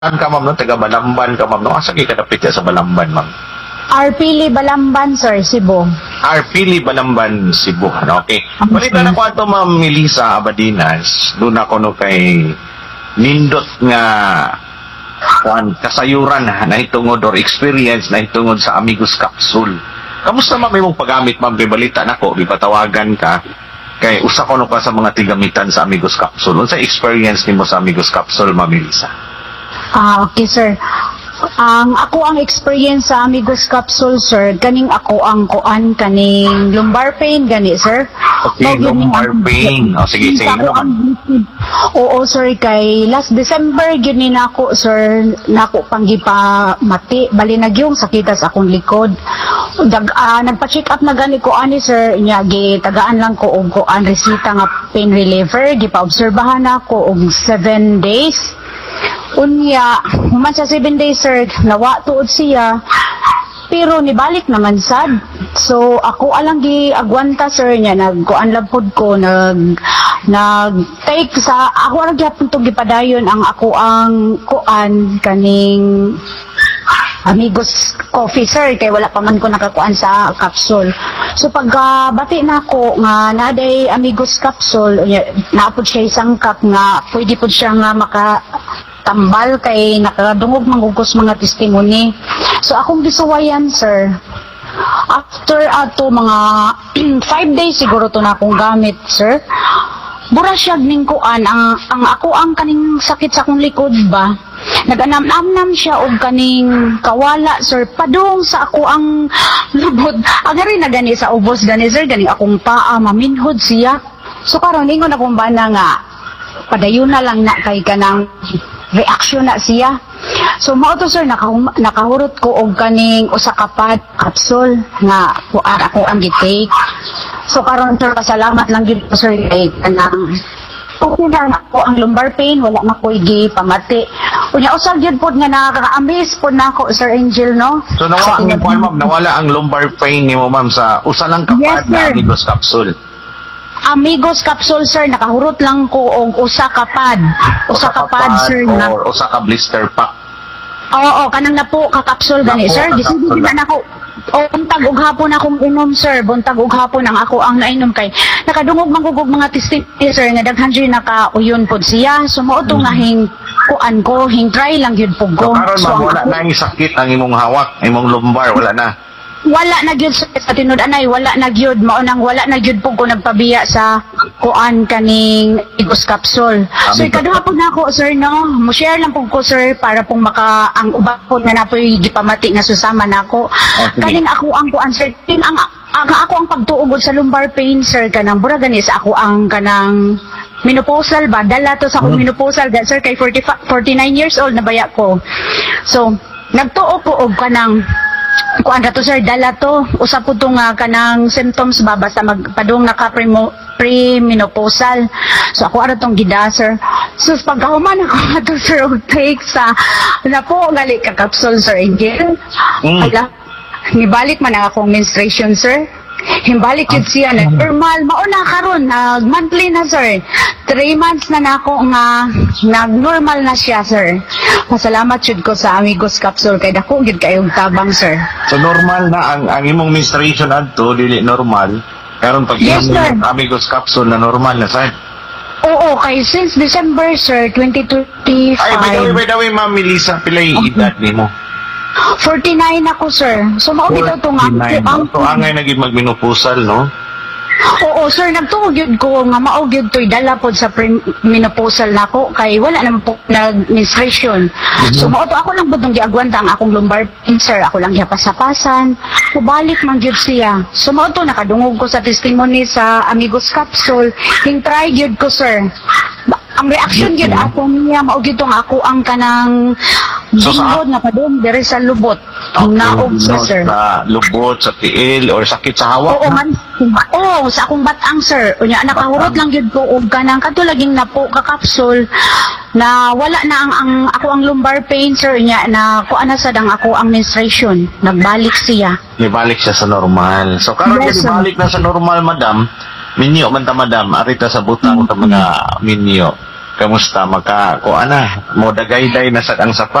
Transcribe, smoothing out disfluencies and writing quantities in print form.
Saan ka, ma'am, no? Taga Balamban ka, ma'am, no? Asa kayo kadapit sa Balamban, ma'am? Arpili Balamban, sir, Cebu. Arpili, Balamban, Cebu. Ano? Okay. Balita na ko ato, ma'am Melissa Abadinas. Doon ako no kay nindot nga kasayuran na hitungod or experience na hitungod sa Amigos Capsule. Kamusta, ma'am, imong paggamit, ma'am? Kay balita na ko, ipatawagan ka. Kay usa ko no ka sa mga tigamitan sa Amigos Capsule. Unsa experience nimo sa Amigos Capsule, ma'am Melissa? Okay, sir. Ang experience sa Amigos Capsule, sir, kaning ako ang kuan kaning lumbar pain gani, sir. Okay, lumbar pain. O, sige, ano naman? Oo, sir, kay last December gyud ni nako, sir, nako panggipa mati, bali nagyong sakita sa akong likod. Nagpa-check up na gani ko ani, sir, nya tagaan lang ko og kuan resita nga pain reliever, gipa-obserbahan ako og 7 days. Unya, human sa 7 days, sir, nawa tuod siya, pero nibalik naman sad. So, ako alang agwanta, sir, niya, nagkuan labpod ko, take sa, ako alang gihapon to gipadayon ang ako ang kuan kaning Amigos Coffee, sir, kay wala pa man ko nakakuan sa capsule. So pag bati na ako nga naday Amigos Capsule, naapod siya isang cup nga pwede po siya nga makatambal kay nakadungog manggugos mga testimony. So akong gisuwayan, sir. After ato mga 5 days siguro to na akong gamit, sir. Bura siya ning kuan ang ako ang kaning sakit sa akong likod ba. Naganam-namnam siya og kaning kawala, sir, padung sa ako ang lubot. Agari na gani sa ubos gani, sir, gani akong paa maminhod siya. So karon ingon akong bana nga padayon na lang na kay kanang reaction na siya. So mao to, sir, nakahurot ko og kaning usa ka capsule nga kuan ako ang gitake. So karon, sir, pasalamat lang gid ko, sir, kay kanang okay na ako ang lumbar pain, wala na ko pamati. Unya usag gyud pod nga nakaka-amaze pod nako, Sir Angel, no? So nawala ang lumbar pain nimo, ma'am, sa usa lang ka Yes, na sir. Amigos Capsule. Amigos Capsule, sir, nakahurot lang ko og usa ka pad, sir, na. Or usa ka blister pack. Oo, kanang napo ka capsule gani, Napo sir. ka Gising capsule na nako. Buntag ug hapon akong inom, sir. Buntag ug hapon ang ako ang nainom kay nakadungog manggugog mga testimony, sir, nga daghan jud nakauyon pod siya. So mao to nga kuan ko, try lang gyud pug So ko. karon, ma'am, wala na yung sakit ang imong hawak, imong lumbar, wala na. Wala na gyud, sir, sa tinud-anay, wala na gyud, mao nang wala na gyud pug ko nagpabiya sa kuan kaning Amigos Capsule. So ikaduha po na ako, sir, no, mo share lang pug ko, sir, para pong ang uba po nga napoy gipamati nga susama nako. Kaning ako ang kuan, sir, ang ako ang pagtuugod sa lumbar pain, sir, kanang bura gani sa ako ang kanang menopausal ba, dala to sa akong menopausal, sir, kay 49 years old na baya ko. So nagtuo ko og kanang kuan to, sir, dala to usa po to nga kanang symptoms ba basta magpadung naka pre-menopausal. So ako ara tong gida, sir. So pagkahuman ako ato, sir, og take sa napo gali ka capsule, Sir Angel. Ala, nibalik man ang akong menstruation, sir. Himbalik yun siya na normal. Mauna karon monthly na, sir. 3 months na nako nga nag-normal na siya, sir. Pasalamat jud ko sa Amigos Capsule kay dako gid kayong tabang, sir. So normal na ang imong menstruation adto, dili normal. Karon pag Yes, sir. Amigos Capsule na normal na, sir. Oo, kay since December, sir, 2025. Ay, by the way, ma'am Melissa, pilay edad nimo? 49 ako, sir. So mao bitaw to nga ang So angay naging magmenopausal, no? Oo, sir, nagtuog yun ko nga maog yun to'y dala po sa menopausal nako kay wala naman po nag-menstruation. So mao to ako lang budong giagwanta ang akong lumbar pain, sir. Ako lang gipasapasan. Kubalik man gyud siya. So mao to nakadungog ko sa testimony sa Amigos Capsule. Try gyud ko, sir. Ang reaction gyud ako niya mao gyud tong ako ang kanang bingod nga padung diri sa lubot. Ang naog siya, sir. Sa lubot, sa tiil, or sakit sa hawak? Oo, man. Oo, sa akong batang, sir. Unya, nakahurot lang yun ko og kanang katulaging napo ka capsule na wala na ang ako ang lumbar pain, sir, niya na kuan na sad ang ako ang menstruation. Nagbalik siya. Nibalik siya sa normal. So karon Yes, yes, sir. balik na sa normal, madam. Minyo man ta, madam. Arita sa butang ta mga minyo. Kamusta? Kuan na. Mo dagayday na sa ang sapa.